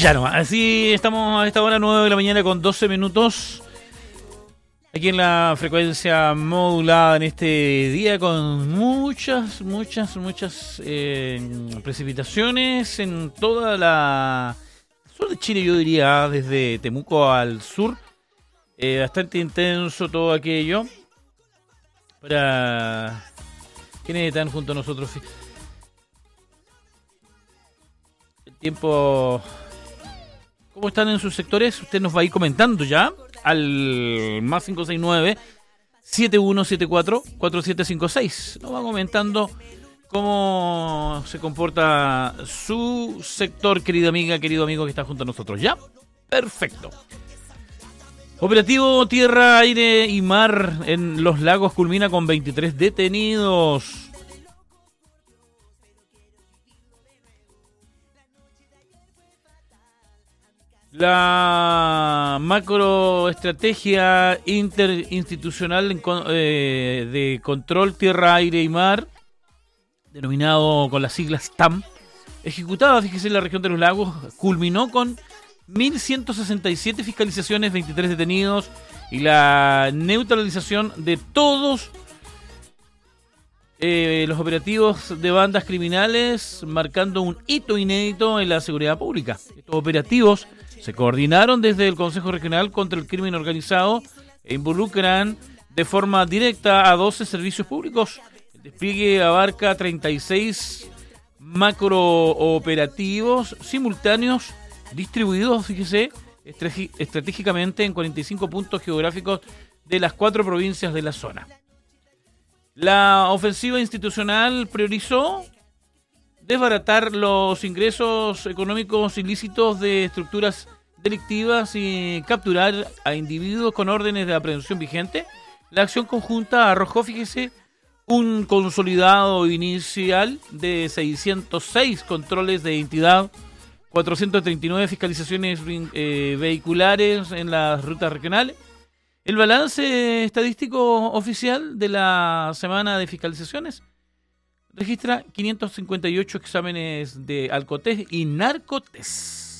Ya no, así estamos a esta hora 9 de la mañana con 12 minutos. Aquí en la frecuencia modulada en este día con muchas precipitaciones en toda la sur de Chile, yo diría, desde Temuco al sur. Bastante intenso todo aquello. Para quienes están junto a nosotros. El tiempo... ¿Cómo están en sus sectores? Usted nos va a ir comentando ya al más 569-7174-4756. Nos va comentando cómo se comporta su sector, querida amiga, querido amigo que está junto a nosotros. ¿Ya? Perfecto. Operativo Tierra, Aire y Mar en los lagos culmina con 23 detenidos. La macroestrategia interinstitucional de control tierra, aire y mar, denominado con las siglas TAM, ejecutada, fíjese, en la región de los lagos, culminó con 1.167 fiscalizaciones, 23 detenidos y la neutralización de todos los operativos de bandas criminales, marcando un hito inédito en la seguridad pública. Estos operativos se coordinaron desde el Consejo Regional contra el Crimen Organizado e involucran de forma directa a 12 servicios públicos. El despliegue abarca 36 macrooperativos simultáneos distribuidos, fíjese, estratégicamente en 45 puntos geográficos de las 4 provincias de la zona. La ofensiva institucional priorizó desbaratar los ingresos económicos ilícitos de estructuras delictivas y capturar a individuos con órdenes de aprehensión vigente. La acción conjunta arrojó, fíjese, un consolidado inicial de 606 controles de identidad, 439 fiscalizaciones vehiculares en las rutas regionales. El balance estadístico oficial de la semana de fiscalizaciones registra 558 exámenes de alcotés y narcotés.